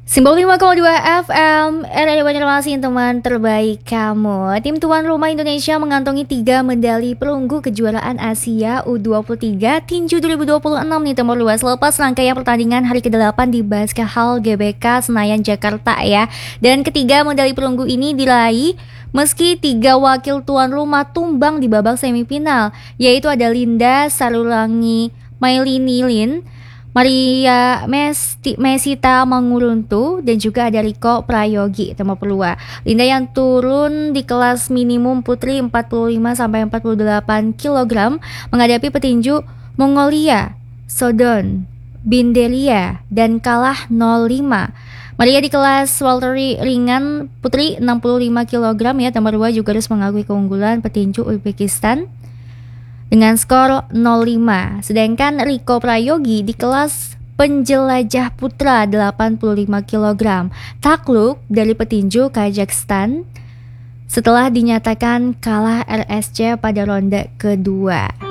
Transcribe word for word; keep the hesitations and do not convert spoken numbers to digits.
Simbol lima koma dua F M, R R D Banjarmasin, teman terbaik kamu. Tim tuan rumah Indonesia mengantongi tiga medali perunggu kejuaraan Asia U dua puluh tiga Tinju dua ribu dua puluh enam nih Timur Luas lepas rangkaian pertandingan hari kedelapan di Basket Hall G B K Senayan, Jakarta ya. Dan ketiga medali perunggu ini diraih meski tiga wakil tuan rumah tumbang di babak semifinal, yaitu ada Linda Sarulangi Mailinilin, Maria Mesti, Mesita Manguruntu, dan juga ada Riko Prayogi Temo Perua. Linda yang turun di kelas minimum putri empat puluh lima sampai empat puluh delapan kilogram menghadapi petinju Mongolia Sodon Bindelia dan kalah nol lima. Maria di kelas welterweight ringan putri enam puluh lima kilogram ya, Temo Perua juga harus mengakui keunggulan petinju Uzbekistan dengan skor nol lima. Sedangkan Riko Prayogi di kelas penjelajah putra delapan puluh lima kilogram takluk dari petinju Kazakhstan setelah dinyatakan kalah R S C pada ronde kedua.